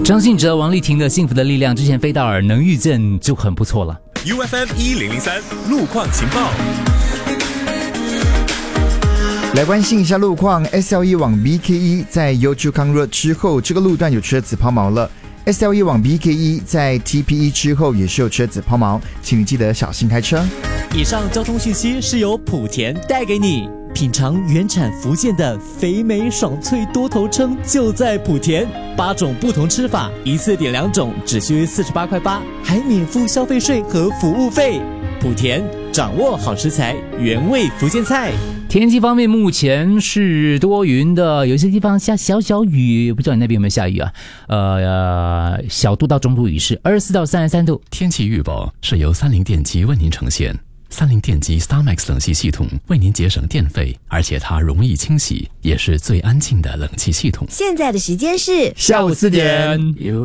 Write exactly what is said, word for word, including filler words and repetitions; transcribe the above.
张信哲、王丽婷的《幸福的力量》，之前飞到尔能遇见就很不错了。 U F M 一零零三路况情报。 来关心一下路况 ，S L E 往 B K E 在 Yio Chu Kang Road 之后，这个路段有车子抛锚了。S L E 往 B K E 在 T P E 之后也是有车子抛锚，请你记得小心开车。 以上交通讯息是由莆田带给你。品尝原产福建的肥美爽脆多头称就在莆田，八种不同吃法，一次点两种，只需四十八块八，还免付消费税和服务费。莆田掌握好食材，原味福建菜。 天气方面，目前是多云的，有些地方下小小雨，不知道你那边有没有下雨啊？呃，小度到中度雨势，二十四到三十三度。 天气预报是由三菱电机为您呈现。三菱电机 StarMax 冷气系统为您节省电费，而且它容易清洗，也是最安静的冷气系统。 现在的时间是下午四点。